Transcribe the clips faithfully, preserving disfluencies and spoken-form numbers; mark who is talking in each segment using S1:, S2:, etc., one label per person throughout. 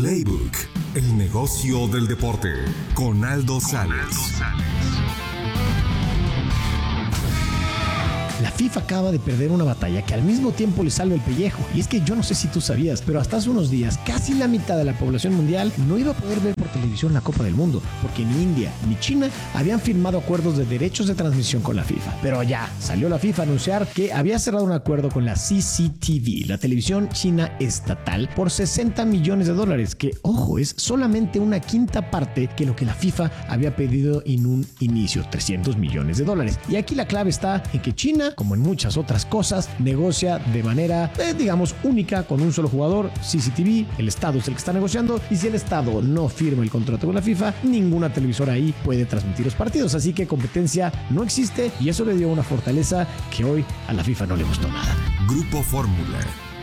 S1: Playbook, el negocio del deporte, con Aldo Sales.
S2: La FIFA acaba de perder una batalla que al mismo tiempo le salva el pellejo. Y es que yo no sé si tú sabías, pero hasta hace unos días casi la mitad de la población mundial no iba a poder ver por televisión la Copa del Mundo, porque ni India ni China habían firmado acuerdos de derechos de transmisión con la FIFA. Pero ya salió la FIFA a anunciar que había cerrado un acuerdo con la C C T V, la televisión china estatal, por sesenta millones de dólares, que, ojo, es solamente una quinta parte que lo que la FIFA había pedido en un inicio, trescientos millones de dólares. Y aquí la clave está en que China, como en muchas otras cosas, negocia de manera, eh, digamos, única con un solo jugador, C C T V. El Estado es el que está negociando, y si el Estado no firma el contrato con la FIFA, ninguna televisora ahí puede transmitir los partidos. Así que competencia no existe, y eso le dio una fortaleza que hoy a la FIFA no le gustó nada.
S1: Grupo Fórmula.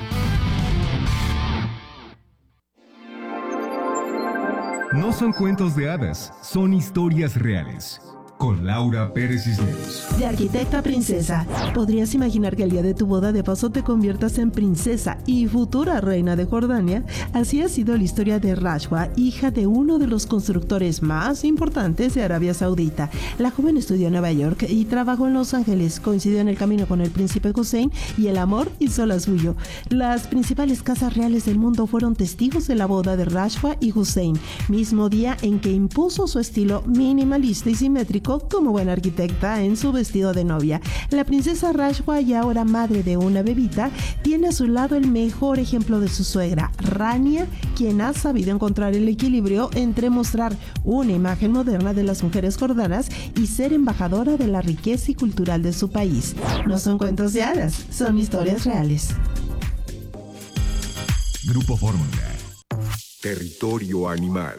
S3: No son cuentos de hadas, son historias reales. Con Laura Pérez Cisneros.
S4: De arquitecta a princesa, ¿podrías imaginar que el día de tu boda de paso te conviertas en princesa y futura reina de Jordania? Así ha sido la historia de Rashwa, hija de uno de los constructores más importantes de Arabia Saudita. La joven estudió en Nueva York y trabajó en Los Ángeles. Coincidió en el camino con el príncipe Hussein y el amor hizo la suyo. Las principales casas reales del mundo fueron testigos de la boda de Rashwa y Hussein, mismo día en que impuso su estilo minimalista y simétrico como buena arquitecta en su vestido de novia. La princesa Rashwa, y ahora madre de una bebita, tiene a su lado el mejor ejemplo de su suegra, Rania, quien ha sabido encontrar el equilibrio entre mostrar una imagen moderna de las mujeres jordanas y ser embajadora de la riqueza y cultural de su país. No son cuentos de hadas, son historias reales.
S1: Grupo Fórmula. Territorio animal.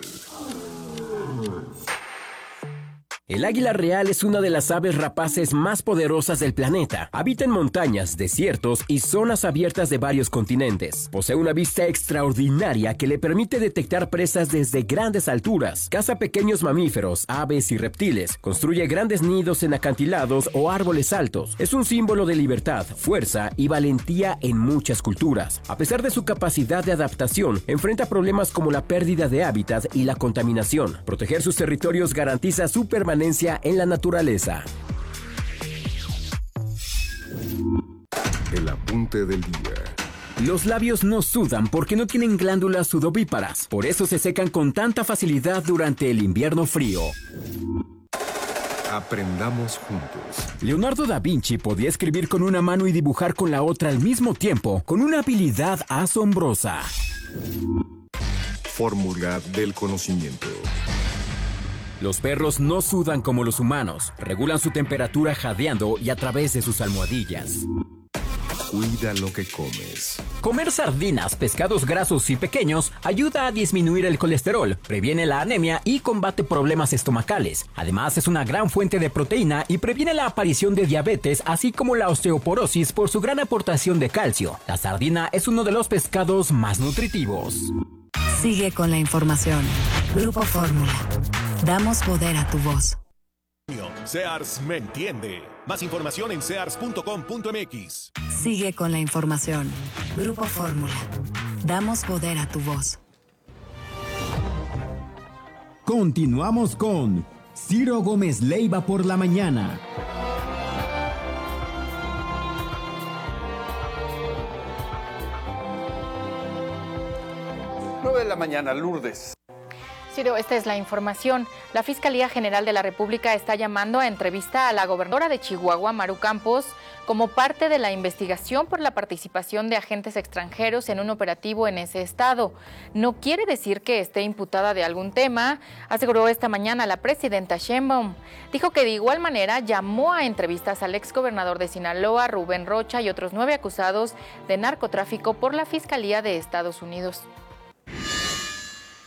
S5: El águila real es una de las aves rapaces más poderosas del planeta. Habita en montañas, desiertos y zonas abiertas de varios continentes. Posee una vista extraordinaria que le permite detectar presas desde grandes alturas. Caza pequeños mamíferos, aves y reptiles. Construye grandes nidos en acantilados o árboles altos. Es un símbolo de libertad, fuerza y valentía en muchas culturas. A pesar de su capacidad de adaptación, enfrenta problemas como la pérdida de hábitat y la contaminación. Proteger sus territorios garantiza su permanencia en la naturaleza.
S1: El apunte del día.
S5: Los labios no sudan porque no tienen glándulas sudovíparas. Por eso se secan con tanta facilidad durante el invierno frío.
S1: Aprendamos juntos.
S5: Leonardo da Vinci podía escribir con una mano y dibujar con la otra al mismo tiempo, con una habilidad asombrosa.
S1: Fórmula del conocimiento.
S5: Los perros no sudan como los humanos. Regulan su temperatura jadeando y a través de sus almohadillas.
S1: Cuida lo que comes.
S5: Comer sardinas, pescados grasos y pequeños ayuda a disminuir el colesterol, previene la anemia y combate problemas estomacales. Además, es una gran fuente de proteína y previene la aparición de diabetes, así como la osteoporosis por su gran aportación de calcio. La sardina es uno de los pescados más nutritivos.
S6: Sigue con la información. Grupo Fórmula. Damos poder a tu voz.
S7: Sears me entiende. Más información en sears punto com punto m x.
S6: Sigue con la información. Grupo Fórmula. Damos poder a tu voz.
S8: Continuamos con Ciro Gómez Leiva por la mañana.
S9: nueve de la mañana, Lourdes.
S10: Ciro, esta es la información. La Fiscalía General de la República está llamando a entrevista a la gobernadora de Chihuahua, Maru Campos, como parte de la investigación por la participación de agentes extranjeros en un operativo en ese estado. No quiere decir que esté imputada de algún tema, aseguró esta mañana la presidenta Sheinbaum. Dijo que de igual manera llamó a entrevistas al exgobernador de Sinaloa, Rubén Rocha, y otros nueve acusados de narcotráfico por la Fiscalía de Estados Unidos.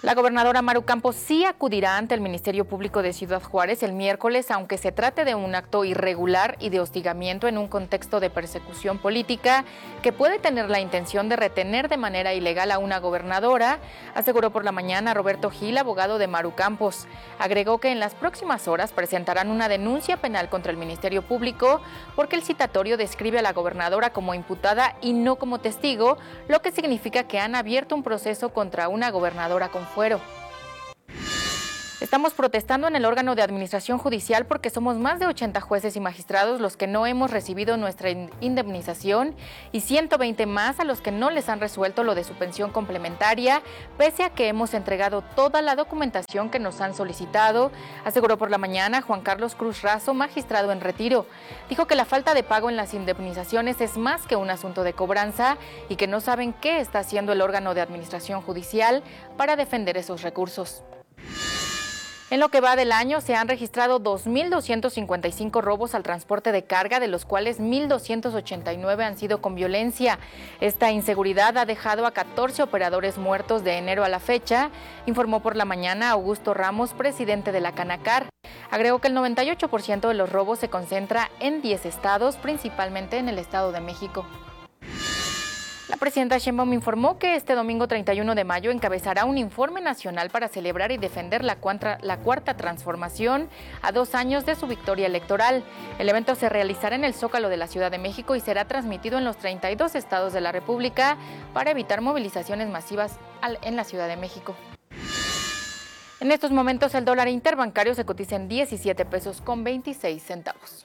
S10: La gobernadora Maru Campos sí acudirá ante el Ministerio Público de Ciudad Juárez el miércoles, aunque se trate de un acto irregular y de hostigamiento en un contexto de persecución política que puede tener la intención de retener de manera ilegal a una gobernadora, aseguró por la mañana Roberto Gil, abogado de Maru Campos. Agregó que en las próximas horas presentarán una denuncia penal contra el Ministerio Público porque el citatorio describe a la gobernadora como imputada y no como testigo, lo que significa que han abierto un proceso contra una gobernadora con fuero. Estamos protestando en el órgano de administración judicial porque somos más de ochenta jueces y magistrados los que no hemos recibido nuestra indemnización y ciento veinte más a los que no les han resuelto lo de su pensión complementaria, pese a que hemos entregado toda la documentación que nos han solicitado, aseguró por la mañana Juan Carlos Cruz Razo, magistrado en retiro. Dijo que la falta de pago en las indemnizaciones es más que un asunto de cobranza y que no saben qué está haciendo el órgano de administración judicial para defender esos recursos. En lo que va del año, se han registrado dos mil doscientos cincuenta y cinco robos al transporte de carga, de los cuales mil doscientos ochenta y nueve han sido con violencia. Esta inseguridad ha dejado a catorce operadores muertos de enero a la fecha, informó por la mañana Augusto Ramos, presidente de la Canacar. Agregó que el noventa y ocho por ciento de los robos se concentra en diez estados, principalmente en el Estado de México. La presidenta Sheinbaum informó que este domingo treinta y uno de mayo encabezará un informe nacional para celebrar y defender la, cuarta, la cuarta transformación a dos años de su victoria electoral. El evento se realizará en el Zócalo de la Ciudad de México y será transmitido en los treinta y dos estados de la República para evitar movilizaciones masivas en la Ciudad de México. En estos momentos el dólar interbancario se cotiza en diecisiete pesos con veintiséis centavos.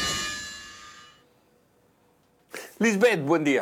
S9: Lisbeth, buen día.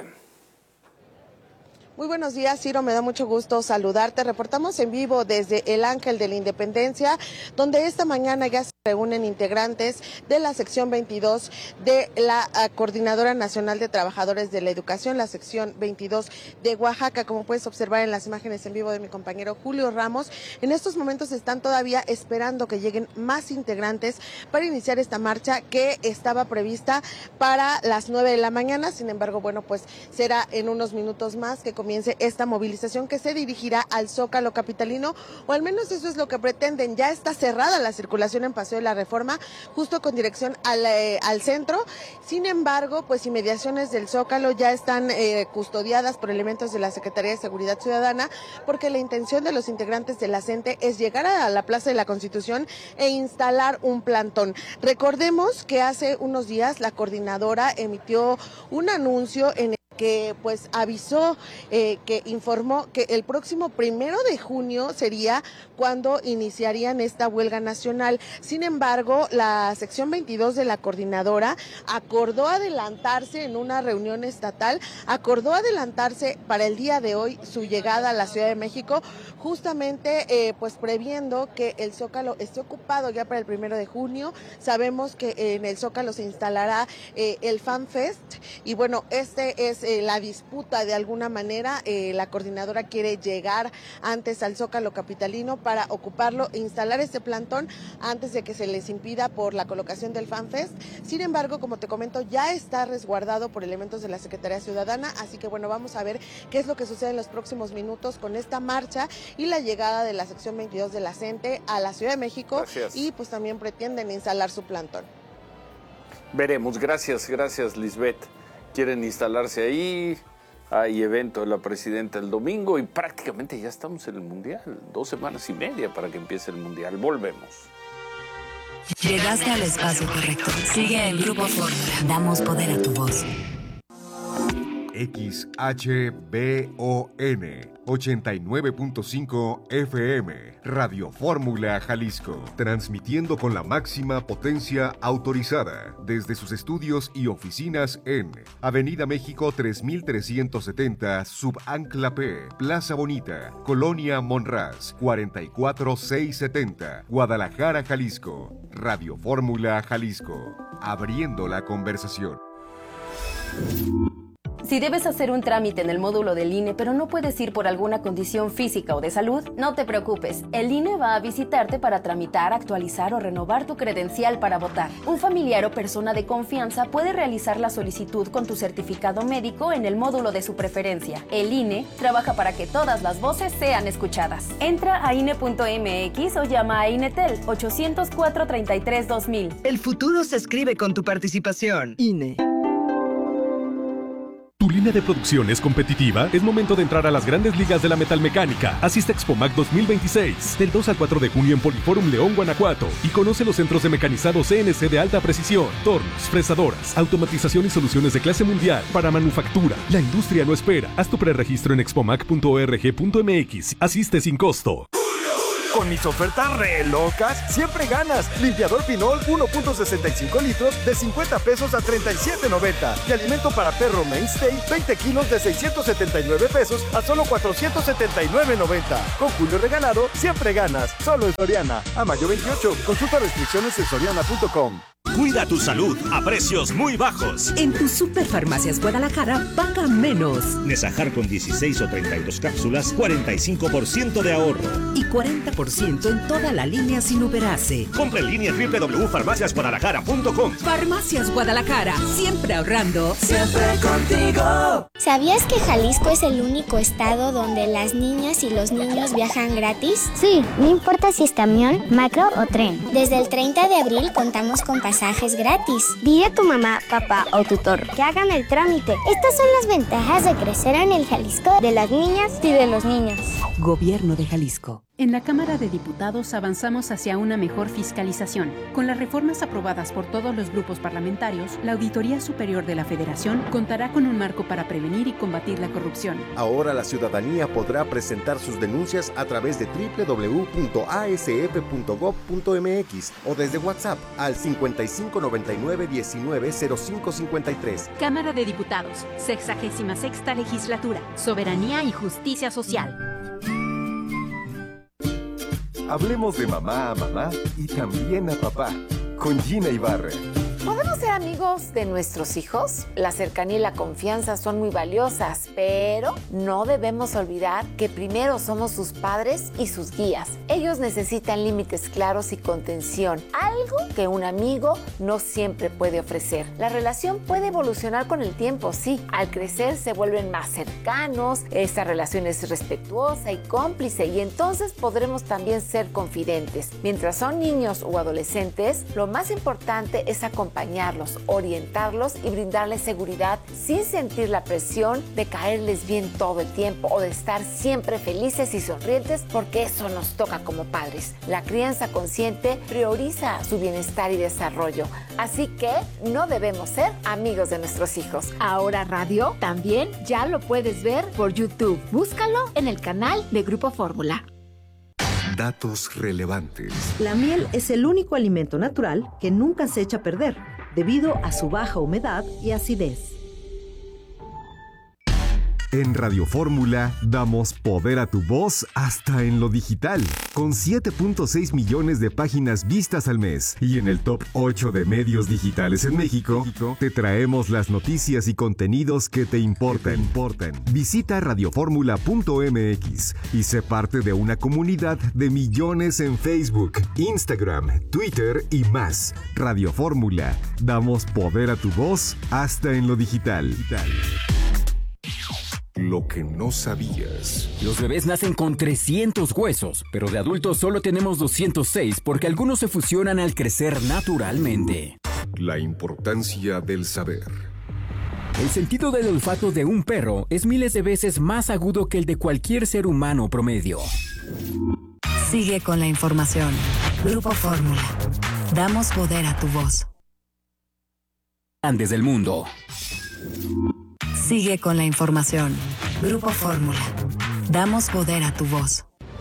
S11: Muy buenos días, Ciro, me da mucho gusto saludarte. Reportamos en vivo desde el Ángel de la Independencia, donde esta mañana ya se reúnen integrantes de la sección veintidós de la Coordinadora Nacional de Trabajadores de la Educación, la sección veintidós de Oaxaca. Como puedes observar en las imágenes en vivo de mi compañero Julio Ramos, en estos momentos están todavía esperando que lleguen más integrantes para iniciar esta marcha que estaba prevista para las nueve de la mañana. Sin embargo, bueno, pues será en unos minutos más que comience esta movilización que se dirigirá al Zócalo capitalino, o al menos eso es lo que pretenden. Ya está cerrada la circulación en Paseo de la Reforma, justo con dirección al, eh, al centro. Sin embargo, pues inmediaciones del Zócalo ya están eh, custodiadas por elementos de la Secretaría de Seguridad Ciudadana, porque la intención de los integrantes de la CENTE es llegar a la Plaza de la Constitución e instalar un plantón. Recordemos que hace unos días la coordinadora emitió un anuncio en el que pues avisó, eh, que informó que el próximo primero de junio sería cuando iniciarían esta huelga nacional. Sin embargo, la sección veintidós de la coordinadora acordó adelantarse en una reunión estatal, acordó adelantarse para el día de hoy su llegada a la Ciudad de México, justamente eh, pues previendo que el Zócalo esté ocupado ya para el primero de junio. Sabemos que en el Zócalo se instalará eh, el Fan Fest, y bueno, este es Eh, la disputa de alguna manera. Eh, la coordinadora quiere llegar antes al Zócalo capitalino para ocuparlo e instalar este plantón antes de que se les impida por la colocación del FanFest. Sin embargo, como te comento, ya está resguardado por elementos de la Secretaría Ciudadana, así que bueno, vamos a ver qué es lo que sucede en los próximos minutos con esta marcha y la llegada de la sección veintidós de la CENTE a la Ciudad de México. Gracias. Y pues también pretenden instalar su plantón.
S9: Veremos, gracias, gracias Lisbeth. Quieren instalarse ahí, hay evento de la presidenta el domingo y prácticamente ya estamos en el Mundial, dos semanas y media para que empiece el Mundial. Volvemos.
S6: Llegaste al espacio correcto. Sigue en Grupo Fórmula. Damos poder a tu voz.
S1: X H B O N ochenta y nueve punto cinco F M, Radio Fórmula Jalisco, transmitiendo con la máxima potencia autorizada desde sus estudios y oficinas en Avenida México tres mil trescientos setenta, Subancla P, Plaza Bonita, Colonia Monraz, cuarenta y cuatro mil seiscientos setenta, Guadalajara, Jalisco. Radio Fórmula Jalisco, abriendo la conversación.
S12: Si debes hacer un trámite en el módulo del I N E, pero no puedes ir por alguna condición física o de salud, no te preocupes. El I N E va a visitarte para tramitar, actualizar o renovar tu credencial para votar. Un familiar o persona de confianza puede realizar la solicitud con tu certificado médico en el módulo de su preferencia. El I N E trabaja para que todas las voces sean escuchadas. Entra a I N E punto M X o llama a INETEL ochocientos cuatro treinta y tres dos mil.
S13: El futuro se escribe con tu participación. I N E.
S14: ¿Tu línea de producción es competitiva? Es momento de entrar a las grandes ligas de la metalmecánica. Asiste a Expomac dos mil veintiséis, del dos al cuatro de junio en Poliforum León, Guanajuato, y conoce los centros de mecanizado C N C de alta precisión, tornos, fresadoras, automatización y soluciones de clase mundial para manufactura. La industria no espera. Haz tu preregistro en expomac punto org punto m x. Asiste sin costo.
S15: Con mis ofertas re locas, siempre ganas. Limpiador Pinol uno punto sesenta y cinco litros de cincuenta pesos a treinta y siete noventa. Y alimento para perro Mainstay veinte kilos de seiscientos setenta y nueve pesos a solo cuatrocientos setenta y nueve noventa. Con Julio regalado, siempre ganas. Solo en Soriana. A mayo veintiocho. Consulta restricciones en soriana punto com.
S16: Cuida tu salud a precios muy bajos.
S17: En tus Superfarmacias Guadalajara, paga menos.
S16: Nesajar con dieciséis o treinta y dos cápsulas, cuarenta y cinco por ciento de ahorro.
S17: Y cuarenta por ciento en toda la línea sin uberase.
S16: Compra en línea doble u doble u doble u punto farmacias guadalajara punto com.
S17: Farmacias Guadalajara, siempre ahorrando.
S18: Siempre contigo. ¿Sabías que Jalisco es el único estado donde las niñas y los niños viajan gratis?
S19: Sí, no importa si es camión, macro o tren.
S18: Desde el treinta de abril contamos con pasajes gratis.
S19: Dile a tu mamá, papá o tutor que hagan el trámite. Estas son las ventajas de crecer en el Jalisco de las niñas y de los niños.
S20: Gobierno de Jalisco. En la Cámara de Diputados avanzamos hacia una mejor fiscalización. Con las reformas aprobadas por todos los grupos parlamentarios, la Auditoría Superior de la Federación contará con un marco para prevenir y combatir la corrupción.
S21: Ahora la ciudadanía podrá presentar sus denuncias a través de doble u doble u doble u punto a s f punto gob punto m x o desde WhatsApp al cincuenta y cinco noventa y nueve diecinueve cero cinco cincuenta y tres.
S20: Cámara de Diputados, sexagésima sexta legislatura, soberanía y justicia social.
S1: Hablemos de mamá a mamá y también a papá, con Gina Ibarra.
S22: ¿Podemos ser amigos de nuestros hijos? La cercanía y la confianza son muy valiosas, pero no debemos olvidar que primero somos sus padres y sus guías. Ellos necesitan límites claros y contención, algo que un amigo no siempre puede ofrecer. La relación puede evolucionar con el tiempo, sí. Al crecer se vuelven más cercanos, esta relación es respetuosa y cómplice y entonces podremos también ser confidentes. Mientras son niños o adolescentes, lo más importante es acompañarlos, acompañarlos, orientarlos y brindarles seguridad sin sentir la presión de caerles bien todo el tiempo o de estar siempre felices y sonrientes, porque eso nos toca como padres. La crianza consciente prioriza su bienestar y desarrollo, así que no debemos ser amigos de nuestros hijos. Ahora Radio también ya lo puedes ver por YouTube. Búscalo en el canal de Grupo Fórmula.
S1: Datos relevantes.
S23: La miel es el único alimento natural que nunca se echa a perder, debido a su baja humedad y acidez.
S1: En Radio Fórmula damos poder a tu voz hasta en lo digital, con siete punto seis millones de páginas vistas al mes. Y en el top ocho de medios digitales en México, te traemos las noticias y contenidos que te importan. importan. Visita radio fórmula punto m x y sé parte de una comunidad de millones en Facebook, Instagram, Twitter y más. Radio Fórmula, damos poder a tu voz hasta en lo digital. Lo que no sabías.
S5: Los bebés nacen con trescientos huesos, pero de adultos solo tenemos doscientos seis porque algunos se fusionan al crecer naturalmente.
S1: La importancia del saber.
S5: El sentido del olfato de un perro es miles de veces más agudo que el de cualquier ser humano promedio.
S6: Sigue con la información. Grupo Fórmula. Damos poder a tu voz.
S5: Grandes del mundo.
S6: Sigue con la información. Grupo Fórmula. Damos poder a tu voz.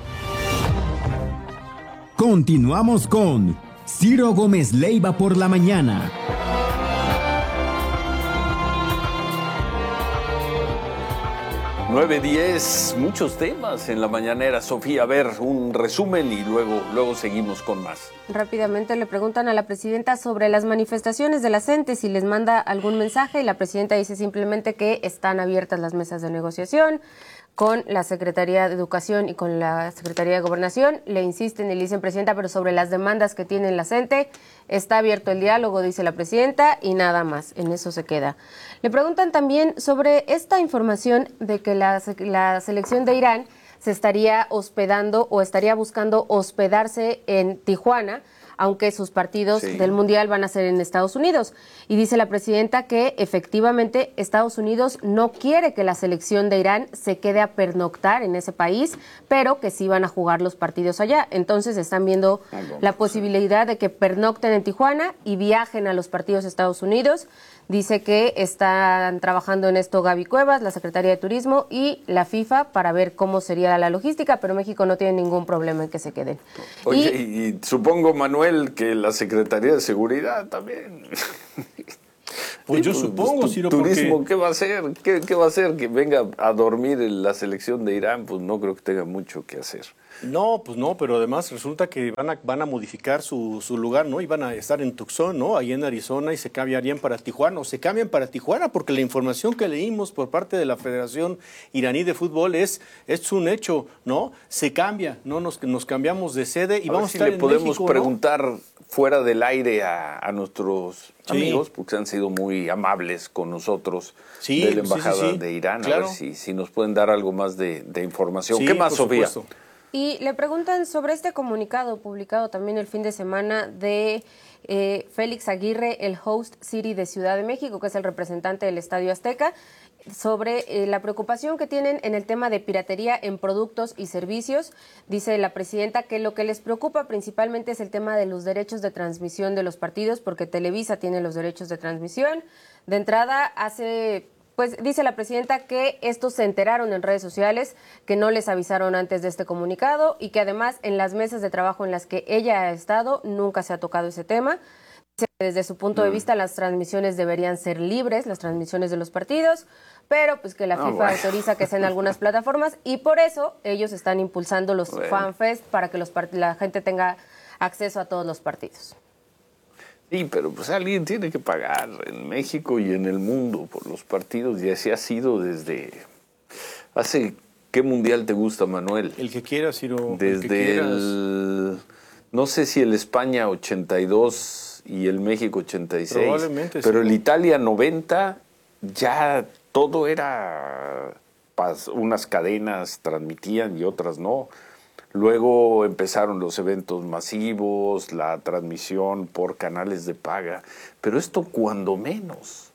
S8: Continuamos con Ciro Gómez Leiva por la mañana.
S9: nueve diez, muchos temas en la mañanera. Sofía, a ver, un resumen y luego, luego seguimos con más.
S2: Rápidamente le preguntan a la presidenta sobre las manifestaciones de la CENTE, si les manda algún mensaje, y la presidenta dice simplemente que están abiertas las mesas de negociación con la Secretaría de Educación y con la Secretaría de Gobernación. Le insisten y le dicen, presidenta, pero sobre las demandas que tiene la CENTE, está abierto el diálogo, dice la presidenta, y nada más, en eso se queda. Le preguntan también sobre esta información de que la, la selección de Irán se estaría hospedando o estaría buscando hospedarse en Tijuana, aunque sus partidos sí. del Mundial van a ser en Estados Unidos. Y dice la presidenta que efectivamente Estados Unidos no quiere que la selección de Irán se quede a pernoctar en ese país, pero que sí van a jugar los partidos allá. Entonces están viendo la posibilidad de que pernocten en Tijuana y viajen a los partidos de Estados Unidos. Dice que están trabajando en esto Gaby Cuevas, la Secretaría de Turismo y la FIFA para ver cómo sería la logística, pero México no tiene ningún problema en que se queden.
S9: Oye, y, y supongo, Manuel, que la Secretaría de Seguridad también.
S3: Pues yo
S9: sí,
S3: supongo,
S9: pues,
S3: Ciro,
S9: turismo,
S3: porque...
S9: ¿qué va a hacer? ¿Qué, ¿Qué va a hacer? Que venga a dormir en la selección de Irán, pues no creo que tenga mucho que hacer.
S3: No, pues no, pero además resulta que van a, van a modificar su, su lugar, ¿no? Y van a estar en Tucson, ¿no? Ahí en Arizona, y se cambiarían para Tijuana, o se cambian para Tijuana, porque la información que leímos por parte de la Federación Iraní de Fútbol es, es un hecho, ¿no? Se cambia, ¿no? Nos, nos cambiamos de sede y
S9: a
S3: vamos
S9: ver si
S3: a estar
S9: le
S3: en
S9: podemos
S3: México,
S9: preguntar
S3: ¿no?
S9: fuera del aire a, a nuestros
S3: Sí.
S9: amigos, porque han sido muy amables con nosotros
S3: Sí,
S9: de la Embajada
S3: sí, sí, sí.
S9: de Irán,
S3: Claro.
S9: a ver si, si nos pueden dar algo más de, de información.
S3: Sí,
S9: ¿Qué más,
S3: por
S9: Sofía?
S3: supuesto.
S2: Y le preguntan sobre este comunicado publicado también el fin de semana de eh, Félix Aguirre, el host city de Ciudad de México, que es el representante del Estadio Azteca, sobre eh, la preocupación que tienen en el tema de piratería en productos y servicios. Dice la presidenta que lo que les preocupa principalmente es el tema de los derechos de transmisión de los partidos, porque Televisa tiene los derechos de transmisión. De entrada, hace... Pues dice la presidenta que estos se enteraron en redes sociales, que no les avisaron antes de este comunicado y que además en las mesas de trabajo en las que ella ha estado nunca se ha tocado ese tema. Dice que desde su punto de vista las transmisiones deberían ser libres, las transmisiones de los partidos, pero pues que la
S9: Ah,
S2: FIFA
S9: bueno.
S2: autoriza que sea en algunas plataformas y por eso ellos están impulsando los
S9: Bueno.
S2: FanFest para que los part- la gente tenga acceso a todos los partidos.
S9: Sí, pero pues alguien tiene que pagar en México y en el mundo por los partidos, y así ha sido desde... Hace... ¿Qué mundial te gusta, Manuel?
S3: El que quiera, Ciro.
S9: Desde
S3: el que quieras.
S9: el... No sé si el España ochenta y dos y el México ochenta y seis.
S3: Probablemente,
S9: pero
S3: sí.
S9: el Italia noventa ya todo era... pas- Unas cadenas transmitían y otras no. Luego empezaron los eventos masivos, la transmisión por canales de paga, pero esto cuando menos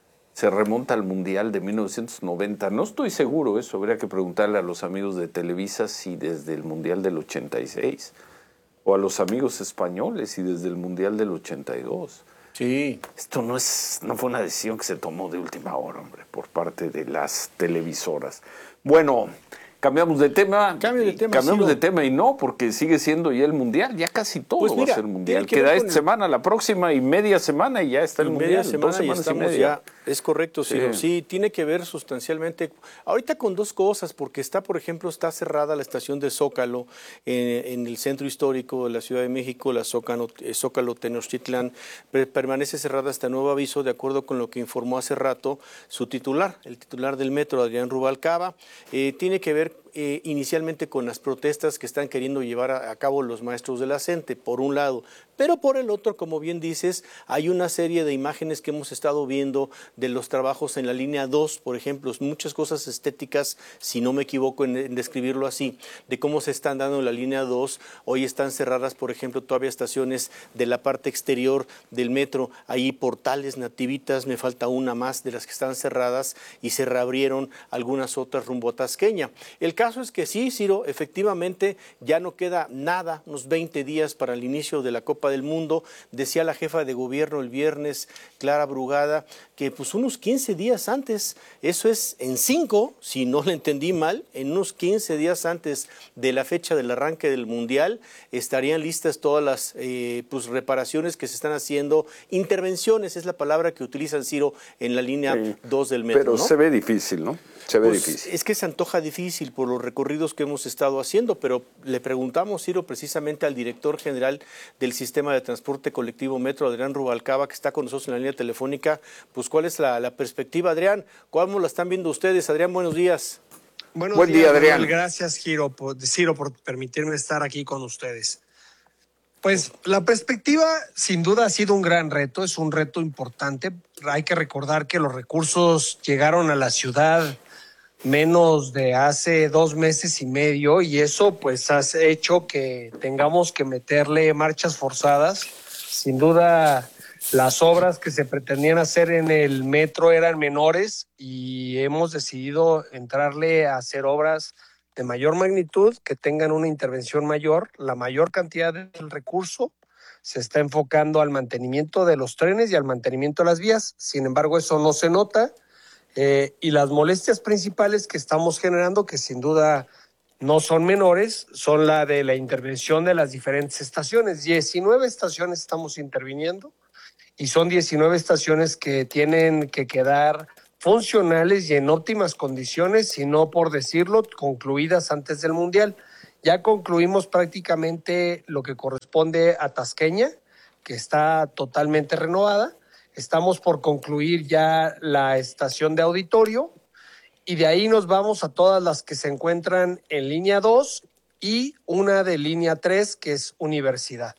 S9: se remonta al Mundial de mil novecientos noventa. No estoy seguro, eso habría que preguntarle a los amigos de Televisa si desde el Mundial del ochenta y seis, o a los amigos españoles si desde el Mundial del ochenta y dos.
S3: Sí.
S9: Esto no es, no fue una decisión que se tomó de última hora, hombre, por parte de las televisoras. Bueno, cambiamos de tema.
S3: Cambio de tema,
S9: Cambiamos
S3: Ciro.
S9: de tema y no, porque sigue siendo ya el Mundial. Ya casi todo
S3: Pues
S9: va
S3: mira,
S9: a ser Mundial.
S3: tiene que
S9: Queda
S3: ver
S9: esta
S3: con el-
S9: semana, la próxima y media semana y ya está el
S3: En
S9: Mundial.
S3: media
S9: dos
S3: semana y
S9: semanas y
S3: estamos
S9: media.
S3: ya. Es correcto, Ciro.
S9: Sí.
S3: Sí, tiene que ver sustancialmente. Ahorita con dos cosas, porque está, por ejemplo, está cerrada la estación de Zócalo en, en el centro histórico de la Ciudad de México, la Zócalo, eh, Zócalo Tenochtitlán, per- permanece cerrada hasta nuevo aviso, de acuerdo con lo que informó hace rato su titular, el titular del metro, Adrián Rubalcaba. Eh, tiene que ver eh, inicialmente con las protestas que están queriendo llevar a, a cabo los maestros de la CENTE, por un lado, pero por el otro, como bien dices, hay una serie de imágenes que hemos estado viendo de los trabajos en la línea dos, por ejemplo, muchas cosas estéticas, si no me equivoco en, en describirlo así, de cómo se están dando en la línea dos. Hoy están cerradas, por ejemplo, todavía estaciones de la parte exterior del metro, ahí Portales, Nativitas, me falta una más de las que están cerradas, y se reabrieron algunas otras rumbo a Tasqueña. El caso es que sí, Ciro, efectivamente ya no queda nada, unos veinte días para el inicio de la Copa del Mundo. Decía la jefa de gobierno el viernes, Clara Brugada, que pues unos quince días antes, eso es en cinco, si no le entendí mal, en unos quince días antes de la fecha del arranque del Mundial, estarían listas todas las eh, pues reparaciones que se están haciendo, intervenciones es la palabra que utilizan, Ciro, en la línea
S9: Sí.
S3: dos del metro,
S9: Pero
S3: ¿no?
S9: se ve difícil, ¿no? Se ve
S3: pues,
S9: difícil.
S3: Es que se antoja difícil por los recorridos que hemos estado haciendo, pero le preguntamos, Ciro, precisamente al director general del Sistema de Transporte Colectivo Metro, Adrián Rubalcaba, que está con nosotros en la línea telefónica, pues cuál es la, la perspectiva, Adrián, ¿cómo la están viendo ustedes? Adrián, buenos días.
S4: Buenos
S9: Buen
S4: días,
S9: día, Adrián.
S4: Manuel. Gracias, Ciro por, Ciro, por permitirme estar aquí con ustedes. Pues la perspectiva sin duda ha sido un gran reto, es un reto importante. Hay que recordar que los recursos llegaron a la ciudad menos de hace dos meses y medio y eso pues ha hecho que tengamos que meterle marchas forzadas. Sin duda las obras que se pretendían hacer en el metro eran menores y hemos decidido entrarle a hacer obras de mayor magnitud, que tengan una intervención mayor. La mayor cantidad del recurso se está enfocando al mantenimiento de los trenes y al mantenimiento de las vías. Sin embargo, eso no se nota. Eh, y las molestias principales que estamos generando, que sin duda no son menores, son la de la intervención de las diferentes estaciones. diecinueve estaciones estamos interviniendo y son diecinueve estaciones que tienen que quedar funcionales y en óptimas condiciones, si no por decirlo, concluidas antes del Mundial. Ya concluimos prácticamente lo que corresponde a Tasqueña, que está totalmente renovada. Estamos por concluir ya la estación de Auditorio y de ahí nos vamos a todas las que se encuentran en línea dos y una de línea tres, que es Universidad.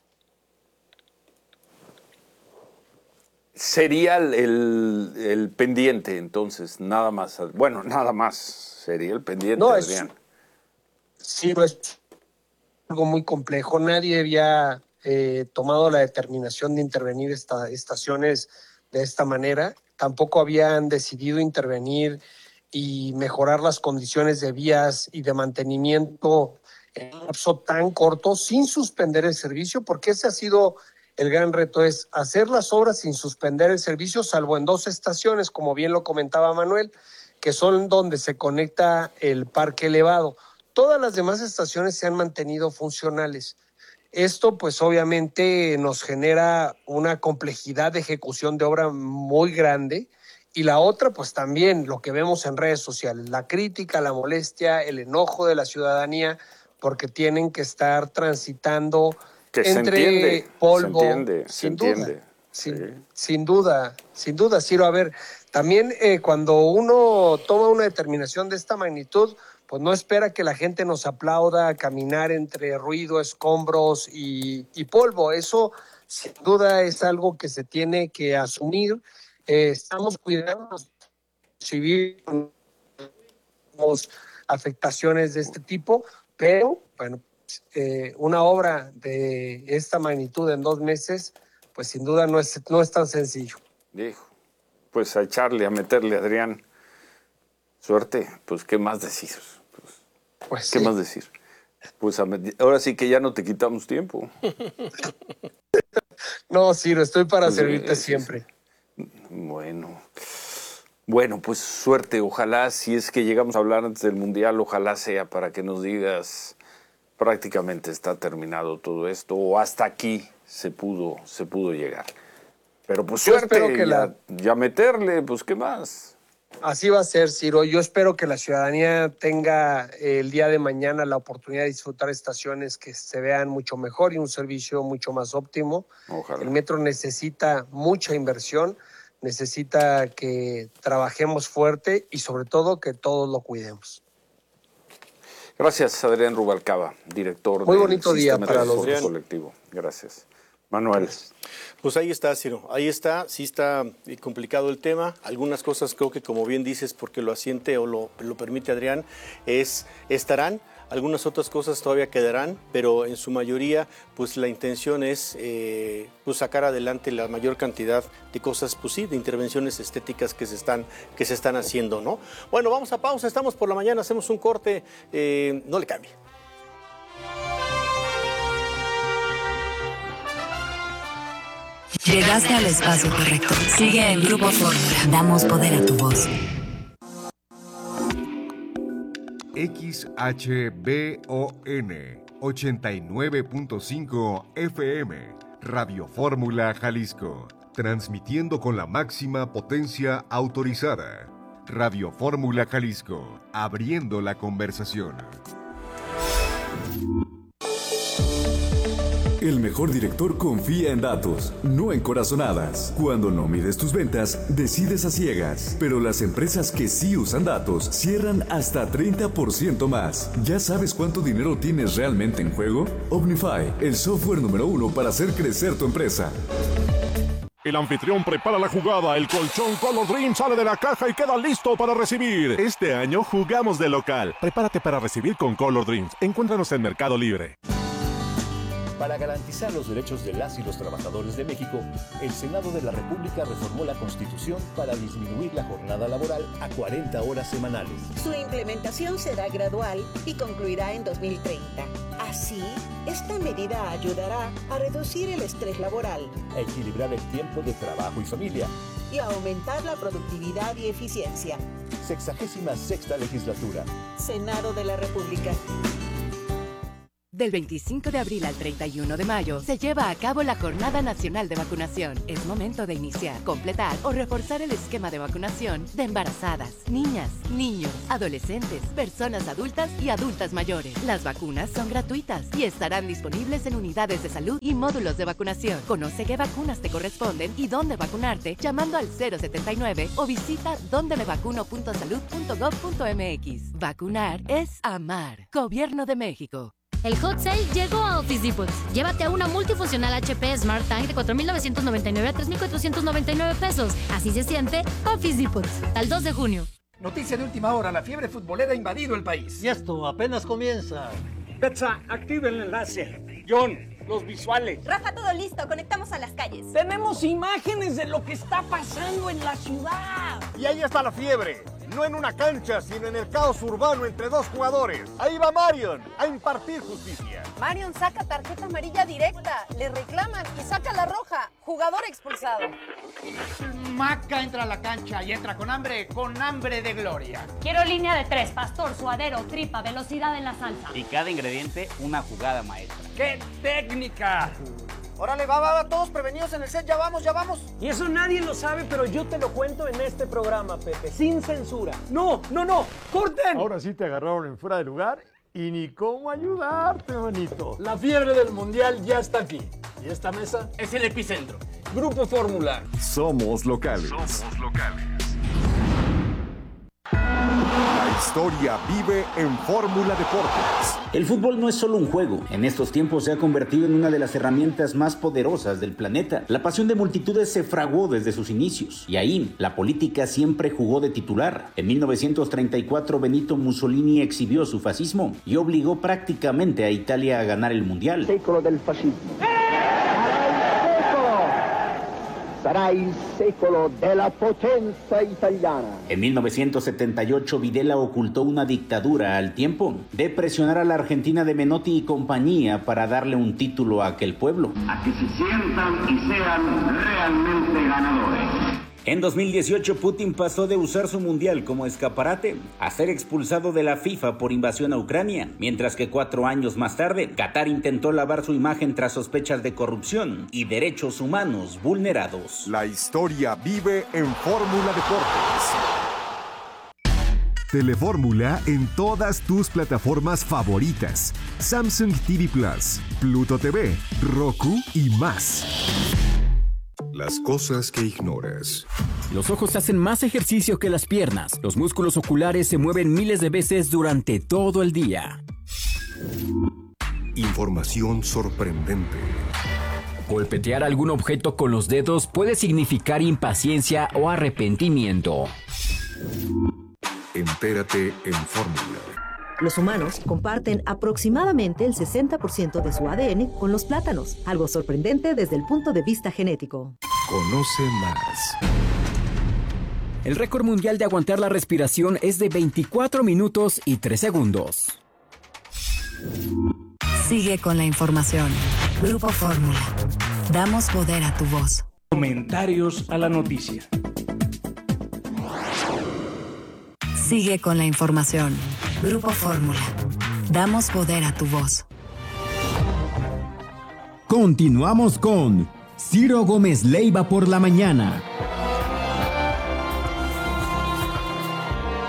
S9: Sería el, el, el pendiente, entonces, nada más. Bueno, nada más sería el pendiente,
S4: no,
S9: Adrián.
S4: Es, sí, no es algo muy complejo. Nadie había eh, tomado la determinación de intervenir estas estaciones de esta manera. Tampoco habían decidido intervenir y mejorar las condiciones de vías y de mantenimiento en un lapso tan corto sin suspender el servicio, porque ese ha sido el gran reto, es hacer las obras sin suspender el servicio, salvo en dos estaciones, como bien lo comentaba Manuel, que son donde se conecta el parque elevado. Todas las demás estaciones se han mantenido funcionales. Esto pues obviamente nos genera una complejidad de ejecución de obra muy grande, y la otra pues también lo que vemos en redes sociales, la crítica, la molestia, el enojo de la ciudadanía porque tienen que estar transitando
S9: que
S4: entre
S9: se entiende,
S4: polvo,
S9: se entiende,
S4: sin
S9: se
S4: duda,
S9: entiende.
S4: Sin,
S9: Sí.
S4: sin duda, sin duda, Ciro. A ver, también eh, cuando uno toma una determinación de esta magnitud, pues no espera que la gente nos aplauda caminar entre ruido, escombros y, y polvo. Eso sin duda es algo que se tiene que asumir. Eh, estamos cuidando civil, tenemos afectaciones de este tipo, pero bueno, eh, una obra de esta magnitud en dos meses, pues sin duda no es, no es tan sencillo.
S9: Dijo, pues a echarle, a meterle, Adrián. Suerte, pues qué más decir. Pues,
S4: pues
S9: ¿Qué
S4: sí.
S9: más decir? Pues a met- ahora sí que ya no te quitamos tiempo.
S4: No, Ciro, estoy para
S9: Pues,
S4: servirte
S9: eh,
S4: siempre.
S9: Bueno, bueno, pues suerte. Ojalá, si es que llegamos a hablar antes del Mundial, ojalá sea para que nos digas prácticamente está terminado todo esto o hasta aquí se pudo, se pudo llegar. Pero pues
S4: Yo
S9: suerte,
S4: espero que
S9: ya,
S4: la-
S9: ya meterle, pues qué más.
S4: Así va a ser, Ciro. Yo espero que la ciudadanía tenga eh, el día de mañana la oportunidad de disfrutar estaciones que se vean mucho mejor y un servicio mucho más óptimo.
S9: Ojalá.
S4: El metro necesita mucha inversión, necesita que trabajemos fuerte y sobre todo que todos lo cuidemos.
S9: Gracias, Adrián Rubalcaba, director
S4: Muy
S9: del
S4: bonito día
S9: Sistema de
S4: para los
S9: Transporte
S3: dos.
S9: Colectivo. Gracias. Manuel.
S3: Pues ahí está, Ciro, ahí está, sí está complicado el tema. Algunas cosas creo que, como bien dices, porque lo asiente o lo, lo permite Adrián, es estarán. Algunas otras cosas todavía quedarán, pero en su mayoría, pues la intención es eh, pues sacar adelante la mayor cantidad de cosas, pues sí, de intervenciones estéticas que se están, que se están haciendo, ¿no? Bueno, vamos a pausa, estamos por la mañana, hacemos un corte, eh, no le cambie.
S6: Llegaste al espacio correcto. Sigue en Grupo Fórmula. Damos poder a tu voz.
S1: X H B O N ochenta y nueve punto cinco F M, Radio Fórmula Jalisco, transmitiendo con la máxima potencia autorizada Radio Fórmula Jalisco, abriendo la conversación.
S7: El mejor director confía en datos, no en corazonadas. Cuando no mides tus ventas, decides a ciegas. Pero las empresas que sí usan datos cierran hasta treinta por ciento más. ¿Ya sabes cuánto dinero tienes realmente en juego? Omnify, el software número uno para hacer crecer tu empresa.
S10: El anfitrión prepara la jugada, el colchón Color Dream sale de la caja y queda listo para recibir. Este año jugamos de local. Prepárate para recibir con Color Dreams. Encuéntranos en Mercado Libre.
S11: Para garantizar los derechos de las y los trabajadores de México, el Senado de la República reformó la Constitución para disminuir la jornada laboral a cuarenta horas semanales.
S24: Su implementación será gradual y concluirá en dos mil treinta. Así, esta medida ayudará a reducir el estrés laboral,
S11: a equilibrar el tiempo de trabajo y familia
S24: y a aumentar la productividad y eficiencia.
S11: Sexagésima sexta legislatura.
S24: Senado de la República.
S25: Del veinticinco de abril al treinta y uno de mayo se lleva a cabo la Jornada Nacional de Vacunación. Es momento de iniciar, completar o reforzar el esquema de vacunación de embarazadas, niñas, niños, adolescentes, personas adultas y adultas mayores. Las vacunas son gratuitas y estarán disponibles en unidades de salud y módulos de vacunación. Conoce qué vacunas te corresponden y dónde vacunarte llamando al cero setenta y nueve o visita donde me vacuno punto salud punto gob punto mx. Vacunar es amar. Gobierno de México.
S26: El hot sale llegó a Office Depot. Llévate a una multifuncional H P Smart Tank de cuatro mil novecientos noventa y nueve a tres mil cuatrocientos noventa y nueve pesos. Así se siente Office Depot. Al dos de junio.
S27: Noticia de última hora, la fiebre futbolera ha invadido el país.
S28: Y esto apenas comienza.
S27: Betsa, activa el enlace. John, los visuales.
S29: Rafa, todo listo, conectamos a las calles.
S27: Tenemos imágenes de lo que está pasando en la ciudad.
S15: Y ahí está la fiebre. No en una cancha, sino en el caos urbano entre dos jugadores. Ahí va Marion a impartir justicia.
S29: Marion saca tarjeta amarilla directa, le reclaman y saca la roja. Jugador expulsado.
S27: Maca entra a la cancha y entra con hambre, con hambre de gloria.
S30: Quiero línea de tres, pastor, suadero, tripa, velocidad en la salsa.
S31: Y cada ingrediente, una jugada maestra.
S27: ¡Qué técnica!
S28: Órale, va, va, va, todos prevenidos en el set, ya vamos, ya vamos.
S27: Y eso nadie lo sabe, pero yo te lo cuento en este programa, Pepe, sin censura. No, no, no, corten.
S32: Ahora sí te agarraron en fuera de lugar y ni cómo ayudarte, manito.
S27: La fiebre del mundial ya está aquí. Y esta mesa es el epicentro. Grupo Fórmula.
S1: Somos locales.
S14: Somos locales.
S1: La historia vive en Fórmula Deportes.
S33: El fútbol no es solo un juego. En estos tiempos se ha convertido en una de las herramientas más poderosas del planeta. La pasión de multitudes se fraguó desde sus inicios. Y ahí, la política siempre jugó de titular. En mil novecientos treinta y cuatro, Benito Mussolini exhibió su fascismo y obligó prácticamente a Italia a ganar el Mundial.
S34: Secolo del fascismo. Sarà il secolo della potenza italiana.
S33: En mil novecientos setenta y ocho, Videla ocultó una dictadura al tiempo de presionar a la Argentina de Menotti y compañía para darle un título a aquel pueblo.
S35: A que se sientan y sean realmente ganadores.
S33: En dos mil dieciocho, Putin pasó de usar su mundial como escaparate a ser expulsado de la FIFA por invasión a Ucrania, mientras que cuatro años más tarde, Qatar intentó lavar su imagen tras sospechas de corrupción y derechos humanos vulnerados.
S1: La historia vive en Fórmula Deportes. Telefórmula en todas tus plataformas favoritas: Samsung T V Plus, Pluto T V, Roku y más. Las cosas que ignoras.
S5: Los ojos hacen más ejercicio que las piernas. Los músculos oculares se mueven miles de veces durante todo el día.
S1: Información sorprendente.
S5: Golpetear algún objeto con los dedos puede significar impaciencia o arrepentimiento.
S1: Entérate en Fórmula.
S23: Los humanos comparten aproximadamente el sesenta por ciento de su A D N con los plátanos, algo sorprendente desde el punto de vista genético.
S1: Conoce más.
S5: El récord mundial de aguantar la respiración es de veinticuatro minutos y tres segundos.
S6: Sigue con la información. Grupo Fórmula. Damos poder a tu voz.
S27: Comentarios a la noticia.
S6: Sigue con la información. Grupo Fórmula. Damos poder a tu voz.
S8: Continuamos con Ciro Gómez Leiva por la mañana.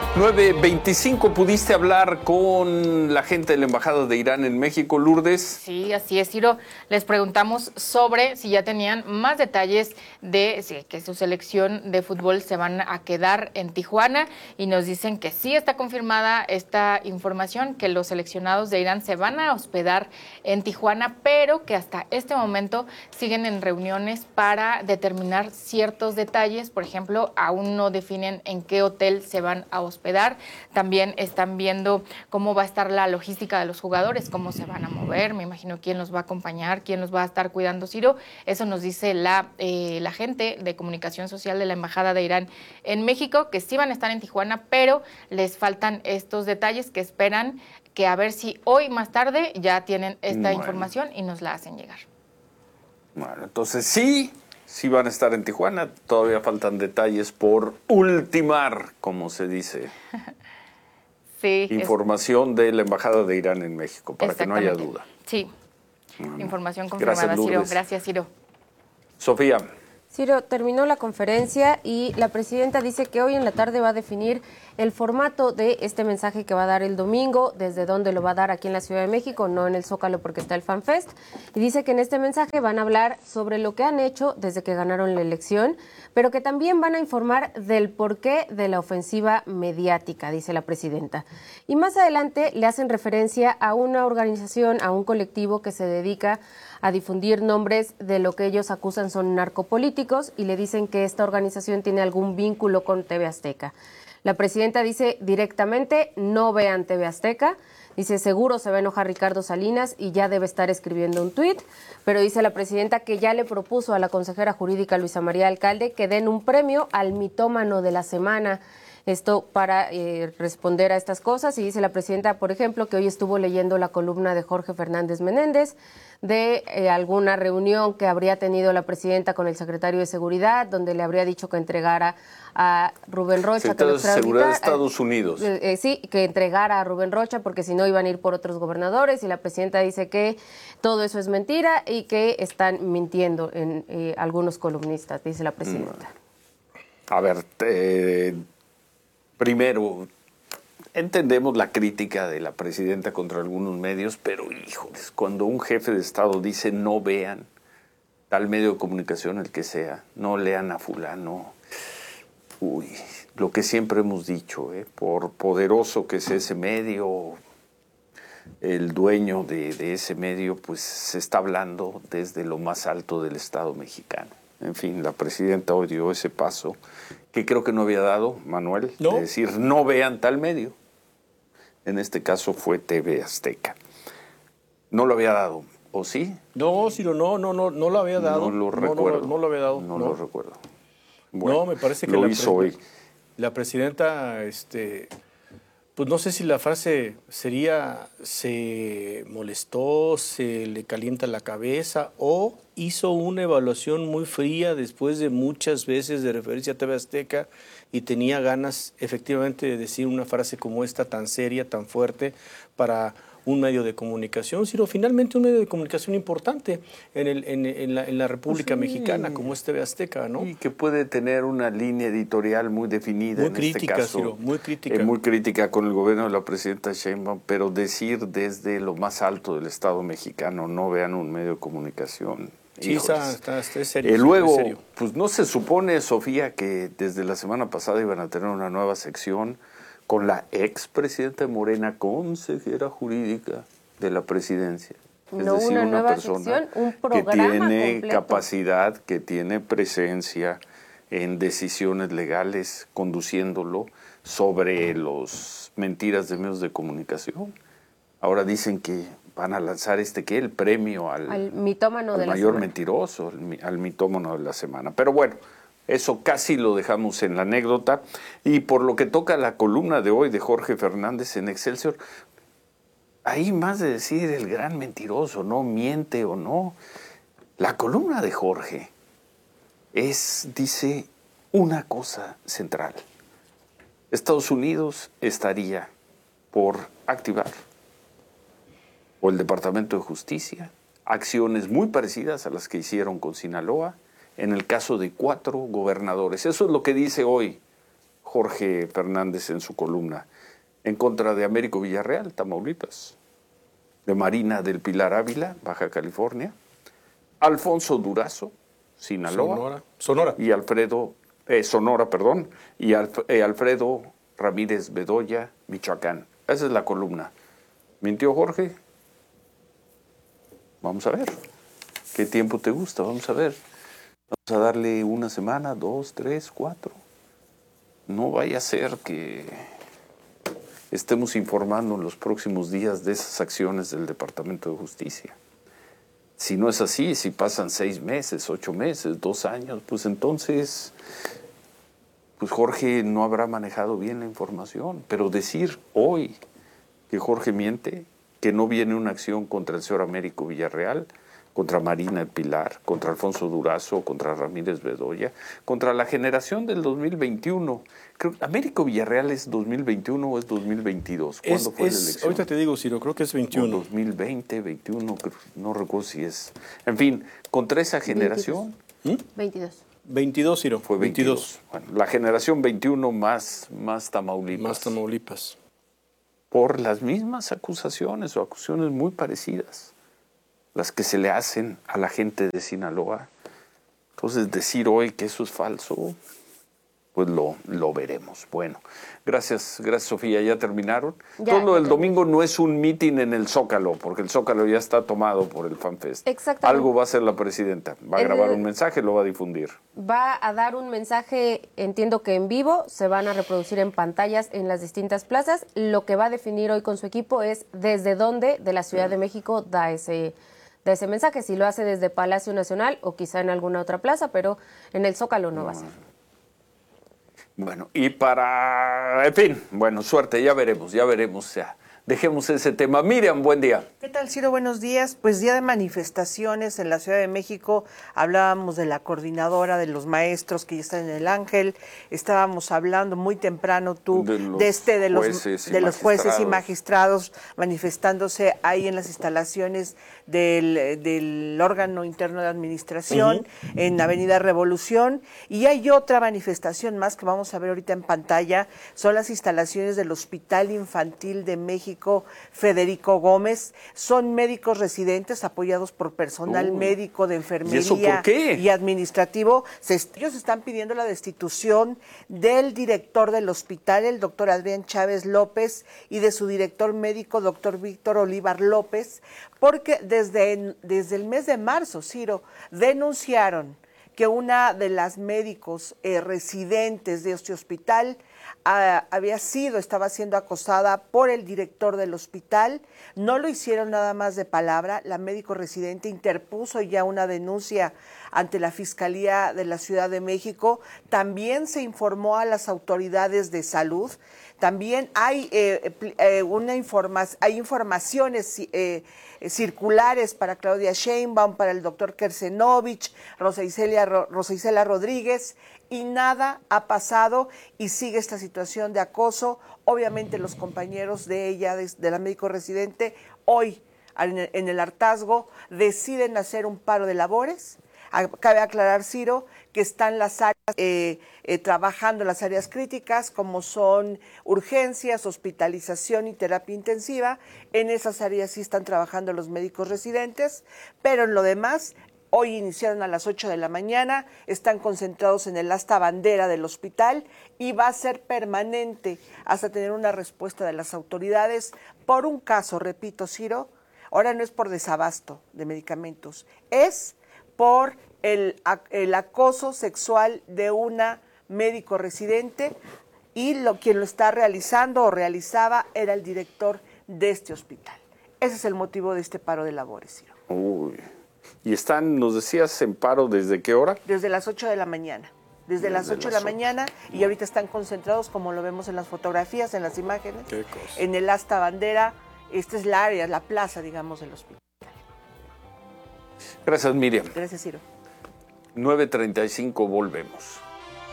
S2: nueve veinticinco, ¿pudiste hablar con la gente de la Embajada de Irán en México, Lourdes?
S3: Sí, así es, Ciro. Les preguntamos sobre si ya tenían más detalles de si, que su selección de fútbol se van a quedar en Tijuana y nos dicen que sí está confirmada esta información, que los seleccionados de Irán se van a hospedar en Tijuana, pero que hasta este momento siguen en reuniones para determinar ciertos detalles. Por ejemplo, aún no definen en qué hotel se van a hospedar. También están viendo cómo va a estar la logística de los jugadores, cómo se van a mover, me imagino quién los va a acompañar, quién los va a estar cuidando, Ciro. Eso nos dice la, eh, la gente de comunicación social de la Embajada de Irán en México, que sí van a estar en Tijuana, pero les faltan estos detalles que esperan que a ver si hoy más tarde ya tienen esta
S2: bueno.
S3: información y nos la hacen llegar.
S2: Bueno, entonces sí, sí van a estar en Tijuana, todavía faltan detalles por ultimar, como se dice.
S3: Sí.
S2: Información es... de la Embajada de Irán en México, para que no haya duda.
S3: Sí, bueno, información confirmada,
S2: gracias,
S3: Ciro. Gracias, Ciro.
S2: Sofía.
S4: Ciro, terminó la conferencia y la presidenta dice que hoy en la tarde va a definir el formato de este mensaje que va a dar el domingo, desde dónde lo va a dar aquí en la Ciudad de México, no en el Zócalo porque está el FanFest. Y dice que en este mensaje van a hablar sobre lo que han hecho desde que ganaron la elección, pero que también van a informar del porqué de la ofensiva mediática, dice la presidenta. Y más adelante le hacen referencia a una organización, a un colectivo que se dedica a difundir nombres de lo que ellos acusan son narcopolíticos y le dicen que esta organización tiene algún vínculo con T V Azteca. La presidenta dice directamente, no vean T V Azteca. Dice, seguro se va a enojar Ricardo Salinas y ya debe estar escribiendo un tuit, pero dice la presidenta que ya le propuso a la consejera jurídica Luisa María Alcalde que den un premio al mitómano de la semana. Esto para eh, responder a estas cosas. Y dice la presidenta, por ejemplo, que hoy estuvo leyendo la columna de Jorge Fernández Menéndez de eh, alguna reunión que habría tenido la presidenta con el secretario de Seguridad, donde le habría dicho que entregara a Rubén Rocha.
S2: Secretario de Seguridad de Estados Unidos.
S4: Eh, eh, sí, que entregara a Rubén Rocha, porque si no iban a ir por otros gobernadores, y la presidenta dice que todo eso es mentira y que están mintiendo en eh, algunos columnistas, dice la presidenta.
S2: A ver, eh, primero, entendemos la crítica de la presidenta contra algunos medios, pero híjoles, cuando un jefe de Estado dice no vean tal medio de comunicación, el que sea, no lean a fulano, uy, lo que siempre hemos dicho, ¿eh? Por poderoso que sea ese medio, el dueño de, de ese medio, pues se está hablando desde lo más alto del Estado mexicano. En fin, la presidenta hoy dio ese paso que creo que no había dado, Manuel, ¿no? De decir no vean tal medio. En este caso fue T V Azteca. No lo había dado, ¿o sí?
S7: No, Ciro, no, no, no, no lo había dado.
S2: No lo
S7: no,
S2: recuerdo.
S7: No, no lo había dado.
S2: No,
S7: no.
S2: lo recuerdo. Bueno,
S7: no, me parece que
S2: lo
S7: la,
S2: hizo hoy.
S7: La presidenta, este, pues no sé si la frase sería se molestó, se le calienta la cabeza o hizo una evaluación muy fría después de muchas veces de referirse a T V Azteca y tenía ganas efectivamente de decir una frase como esta tan seria, tan fuerte para un medio de comunicación, sino finalmente un medio de comunicación importante en, el, en, en, la, en la República pues sí. Mexicana, como es T V Azteca, ¿no?
S2: Y que puede tener una línea editorial muy definida,
S7: muy
S2: en
S7: crítica,
S2: este caso.
S7: Ciro, muy crítica.
S2: Eh, muy crítica con el gobierno de la presidenta Sheinbaum, pero decir desde lo más alto del Estado mexicano, no vean un medio de comunicación.
S7: Sí, está, está, está serio,
S2: eh, luego,
S7: serio.
S2: Pues no se supone, Sofía, que desde la semana pasada iban a tener una nueva sección con la expresidenta de Morena, consejera jurídica de la presidencia. Es
S4: no
S2: decir,
S4: una,
S2: una
S4: nueva
S2: persona
S4: sección, un programa
S2: que tiene
S4: completo.
S2: capacidad, que tiene presencia en decisiones legales, conduciéndolo sobre los mentiras de medios de comunicación. Ahora dicen que van a lanzar este ¿qué? El premio al,
S4: al mitómano
S2: al
S4: de la
S2: mayor
S4: semana.
S2: mentiroso, al, al mitómano de la semana. Pero bueno, eso casi lo dejamos en la anécdota. Y por lo que toca la columna de hoy de Jorge Fernández en Excelsior, ahí más de decir el gran mentiroso, no miente o no. La columna de Jorge es, dice, una cosa central. Estados Unidos estaría por activar, o el Departamento de Justicia, acciones muy parecidas a las que hicieron con Sinaloa, en el caso de cuatro gobernadores. Eso es lo que dice hoy Jorge Fernández en su columna, en contra de Américo Villarreal, Tamaulipas, de Marina del Pilar Ávila, Baja California, Alfonso Durazo, Sinaloa,
S7: Sonora, Sonora.
S2: y Alfredo, eh, Sonora, perdón, y Alf, eh, Alfredo Ramírez Bedoya, Michoacán. Esa es la columna. ¿Mintió Jorge? Vamos a ver. ¿Qué tiempo te gusta? Vamos a ver. Vamos a darle una semana, dos, tres, cuatro. No vaya a ser que estemos informando en los próximos días de esas acciones del Departamento de Justicia. Si no es así, si pasan seis meses, ocho meses, dos años, pues entonces, pues Jorge no habrá manejado bien la información. Pero decir hoy que Jorge miente, que no viene una acción contra el señor Américo Villarreal, contra Marina El Pilar, contra Alfonso Durazo, contra Ramírez Bedoya, contra la generación del dos mil veintiuno. Creo, ¿Américo Villarreal es dos mil veintiuno o es dos mil veintidós? ¿Cuándo
S7: Es,
S2: fue
S7: es,
S2: la elección?
S7: ahorita te digo, Ciro, creo que es veintiuno.
S2: O dos mil veinte, veintiuno, no recuerdo si es. En fin, contra esa generación.
S4: veintidós.
S7: veintidós, Ciro.
S2: Fue veintidós. Bueno, la generación veintiuno más, más Tamaulipas.
S7: Más Tamaulipas.
S2: Por las mismas acusaciones o acusaciones muy parecidas, las que se le hacen a la gente de Sinaloa. Entonces, decir hoy que eso es falso, pues lo, lo veremos. Bueno, gracias, gracias Sofía, ¿ya terminaron?
S4: Ya,
S2: Todo lo del
S4: ya
S2: domingo no es un mitin en el Zócalo, porque el Zócalo ya está tomado por el FanFest.
S4: Exactamente.
S2: Algo va a hacer la presidenta, va a
S4: El-
S2: grabar un mensaje, lo va a difundir.
S4: Va a dar un mensaje, entiendo que en vivo, se van a reproducir en pantallas en las distintas plazas. Lo que va a definir hoy con su equipo es desde dónde de la Ciudad de México da ese, da ese mensaje, si lo hace desde Palacio Nacional o quizá en alguna otra plaza, pero en el Zócalo no va a ser.
S2: Bueno, y para, en fin, bueno, suerte, ya veremos, ya veremos, ya. Dejemos ese tema. Miriam, buen día.
S9: ¿Qué tal, Ciro? Buenos días. Pues día de manifestaciones en la Ciudad de México. Hablábamos de la coordinadora de los maestros que ya están en el Ángel. Estábamos hablando muy temprano tú
S2: De los
S9: de este de los
S2: jueces y
S9: de los jueces y
S2: magistrados.
S9: magistrados manifestándose ahí en las instalaciones del, del órgano interno de administración
S10: Ujú.
S9: en Avenida Revolución. Y hay otra manifestación más que vamos a ver ahorita en pantalla. Son las instalaciones del Hospital Infantil de México Federico Gómez. Son médicos residentes apoyados por personal
S2: Uy.
S9: médico de
S2: ¿Y
S9: enfermería
S2: eso por qué?
S9: y administrativo. Se, ellos están pidiendo la destitución del director del hospital, el doctor Adrián Chávez López, y de su director médico, doctor Víctor Olivar López, porque desde, desde el mes de marzo, Ciro, denunciaron que una de las médicos eh, residentes de este hospital ah, había sido, estaba siendo acosada por el director del hospital. No lo hicieron nada más de palabra. La médico residente interpuso ya una denuncia ante la Fiscalía de la Ciudad de México. También se informó a las autoridades de salud. También hay eh, eh, una informa hay informaciones eh, circulares para Claudia Sheinbaum, para el doctor Kersenovich, Rosa Isela, Rosa Isela Rodríguez, y nada ha pasado y sigue esta situación de acoso. Obviamente los compañeros de ella, de, de la médico residente, hoy en el, en el hartazgo deciden hacer un paro de labores. Cabe aclarar, Ciro, que están las áreas eh, eh, trabajando las áreas críticas, como son urgencias, hospitalización y terapia intensiva. En esas áreas sí están trabajando los médicos residentes, pero en lo demás, hoy iniciaron a las ocho de la mañana, están concentrados en el asta bandera del hospital y va a ser permanente hasta tener una respuesta de las autoridades por un caso, repito, Ciro, ahora no es por desabasto de medicamentos, es por el, el acoso sexual de una médico residente, y lo, quien lo está realizando o realizaba era el director de este hospital. Ese es el motivo de este paro de labores, Ciro.
S2: Uy. ¿Y están, nos decías, en paro desde qué hora?
S9: Desde las ocho de la mañana. Desde, Desde las ocho de la mañana, y ahorita están concentrados, como lo vemos en las fotografías, en las imágenes,
S2: Qué cosa.
S9: en el asta bandera. Esta es la área, la plaza, digamos, del hospital.
S2: Gracias, Miriam.
S9: Gracias, Ciro.
S2: nueve treinta y cinco, volvemos.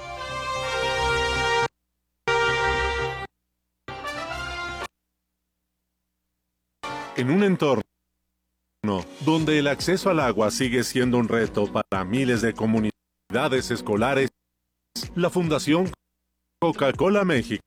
S11: En un entorno donde el acceso al agua sigue siendo un reto para miles de comunidades escolares, la Fundación Coca-Cola México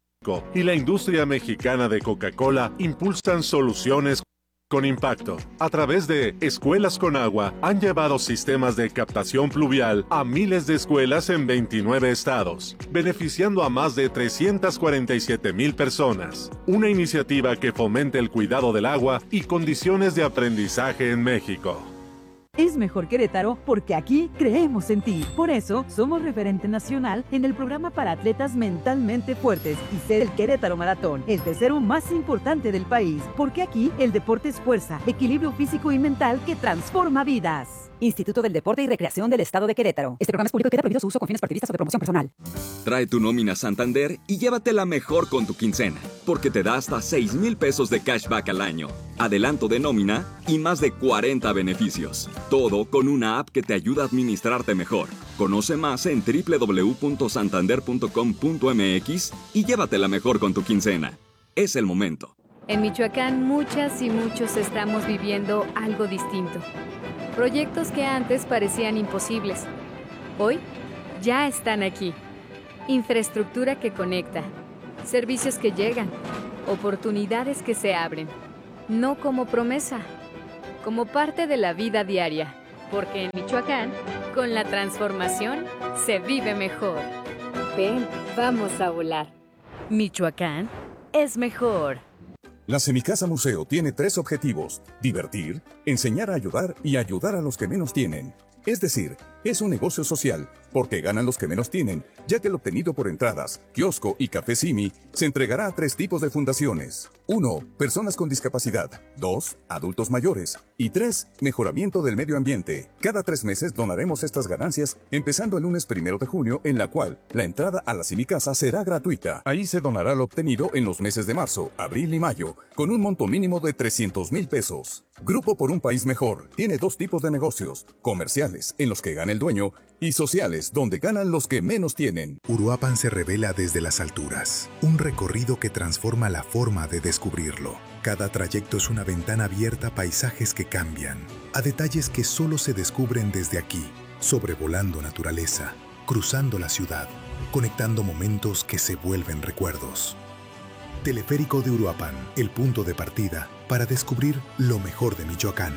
S11: y la industria mexicana de Coca-Cola impulsan soluciones con impacto. A través de Escuelas con Agua, han llevado sistemas de captación pluvial a miles de escuelas en veintinueve estados, beneficiando a más de trescientas cuarenta y siete mil personas. Una iniciativa que fomenta el cuidado del agua y condiciones de aprendizaje en México.
S10: Es mejor Querétaro porque aquí creemos en ti. Por eso, somos referente nacional en el programa para atletas mentalmente fuertes y ser el Querétaro Maratón, el tercero más importante del país. Porque aquí el deporte es fuerza, equilibrio físico y mental que transforma vidas.
S12: Instituto del Deporte y Recreación del Estado de Querétaro. Este programa es público y queda prohibido su uso con fines partidistas o de promoción personal.
S13: Trae tu nómina Santander y llévatela mejor con tu quincena, porque te da hasta seis mil pesos de cashback al año, adelanto de nómina y más de cuarenta beneficios. Todo con una app que te ayuda a administrarte mejor. Conoce más en doble u doble u doble u punto santander punto com punto m x y llévatela mejor con tu quincena. Es el momento.
S15: En Michoacán, muchas y muchos estamos viviendo algo distinto. Proyectos que antes parecían imposibles, hoy ya están aquí. Infraestructura que conecta, servicios que llegan, oportunidades que se abren. No como promesa, como parte de la vida diaria. Porque en Michoacán, con la transformación, se vive mejor. Ven, vamos a volar. Michoacán es mejor.
S16: La Semicasa Museo tiene tres objetivos: divertir, enseñar a ayudar y ayudar a los que menos tienen. Es decir, es un negocio social, porque ganan los que menos tienen, ya que el obtenido por entradas, kiosco y café Simi se entregará a tres tipos de fundaciones. uno. Personas con discapacidad. dos. Adultos mayores. Y tres. Mejoramiento del medio ambiente. Cada tres meses donaremos estas ganancias, empezando el lunes primero de junio, en la cual la entrada a la Semicasa será gratuita. Ahí se donará lo obtenido en los meses de marzo, abril y mayo, con un monto mínimo de trescientos mil pesos. Grupo por un País Mejor tiene dos tipos de negocios: comerciales, en los que gana el dueño, y sociales, donde ganan los que menos tienen.
S17: Uruapan se revela desde las alturas, un recorrido que transforma la forma de descubrirlo. Cada trayecto es una ventana abierta a paisajes que cambian, a detalles que solo se descubren desde aquí, sobrevolando naturaleza, cruzando la ciudad, conectando momentos que se vuelven recuerdos. Teleférico de Uruapan, el punto de partida para descubrir lo mejor de Michoacán.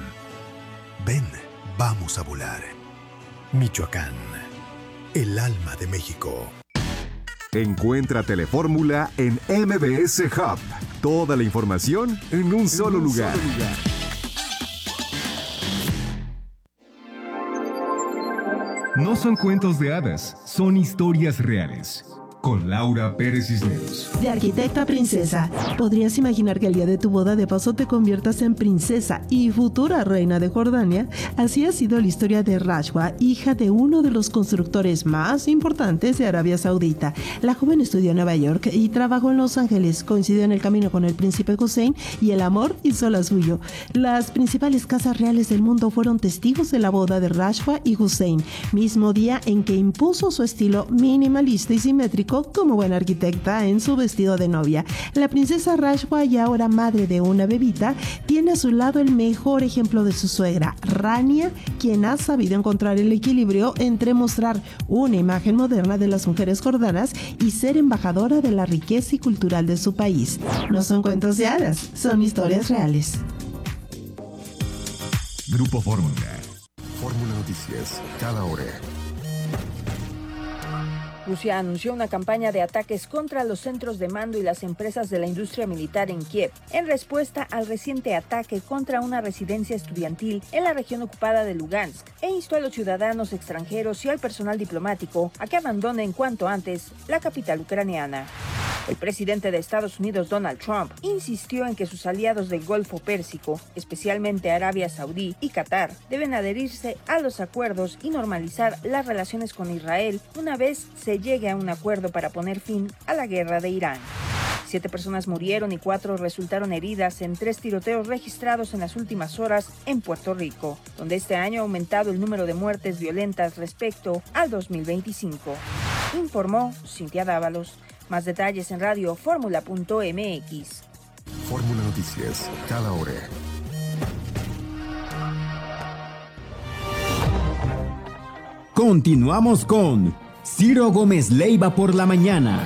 S17: Ven, vamos a volar. Michoacán, el alma de México.
S1: Encuentra Telefórmula en M B S Hub. Toda la información en un solo lugar.
S8: No son cuentos de hadas, son historias reales. Con Laura Pérez Cisneros.
S18: De arquitecta a princesa, ¿podrías imaginar que el día de tu boda de paso te conviertas en princesa y futura reina de Jordania? Así ha sido la historia de Rashwa, hija de uno de los constructores más importantes de Arabia Saudita. La joven estudió en Nueva York y trabajó en Los Ángeles, coincidió en el camino con el príncipe Hussein y el amor hizo la suyo. Las principales casas reales del mundo fueron testigos de la boda de Rashwa y Hussein, mismo día en que impuso su estilo minimalista y simétrico como buena arquitecta en su vestido de novia. La princesa Rashwa, y ahora madre de una bebita, tiene a su lado el mejor ejemplo de su suegra, Rania, quien ha sabido encontrar el equilibrio entre mostrar una imagen moderna de las mujeres jordanas y ser embajadora de la riqueza y cultural de su país. No son cuentos de hadas, son historias reales.
S1: Grupo Fórmula. Fórmula Noticias, cada hora.
S19: Rusia anunció una campaña de ataques contra los centros de mando y las empresas de la industria militar en Kiev, en respuesta al reciente ataque contra una residencia estudiantil en la región ocupada de Lugansk, e instó a los ciudadanos extranjeros y al personal diplomático a que abandonen cuanto antes la capital ucraniana. El presidente de Estados Unidos, Donald Trump, insistió en que sus aliados del Golfo Pérsico, especialmente Arabia Saudí y Qatar, deben adherirse a los acuerdos y normalizar las relaciones con Israel una vez se llegue a un acuerdo para poner fin a la guerra de Irán. Siete personas murieron y cuatro resultaron heridas en tres tiroteos registrados en las últimas horas en Puerto Rico, donde este año ha aumentado el número de muertes violentas respecto al dos mil veinticinco. Informó Cintia Dávalos. Más detalles en radio fórmula punto m x.
S1: Fórmula Noticias, cada hora.
S8: Continuamos con
S14: Ciro Gómez Leiva por la mañana.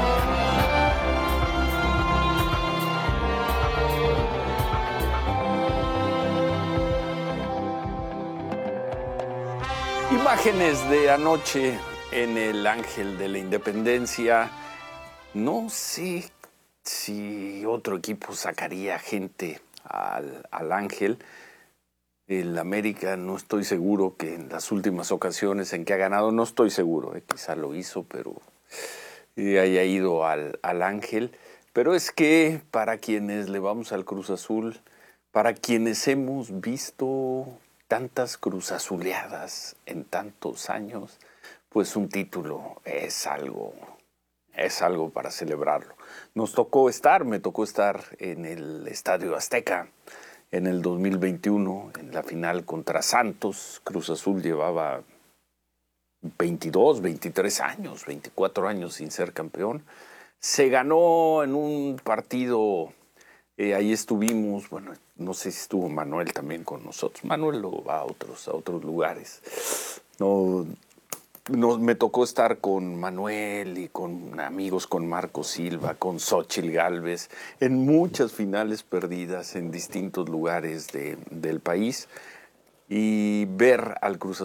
S2: Imágenes de anoche en el Ángel de la Independencia. No sé si otro equipo sacaría gente al, al Ángel. El América no estoy seguro que en las últimas ocasiones en que ha ganado, no estoy seguro, eh, quizá lo hizo, pero eh, haya ido al, al Ángel. Pero es que para quienes le vamos al Cruz Azul, para quienes hemos visto tantas cruzazuleadas en tantos años, pues un título es algo, es algo para celebrarlo. Nos tocó estar, me tocó estar en el Estadio Azteca en el dos mil veintiuno, en la final contra Santos. Cruz Azul llevaba veintidós, veintitrés años, veinticuatro años sin ser campeón. Se ganó en un partido, eh, ahí estuvimos, bueno, no sé si estuvo Manuel también con nosotros. Manuel lo va a otros, a otros lugares. No, no, me tocó estar con Manuel y con amigos, con Marco Silva, con Xóchitl Gálvez, en muchas finales perdidas en distintos lugares de, del país. Y ver al Cruz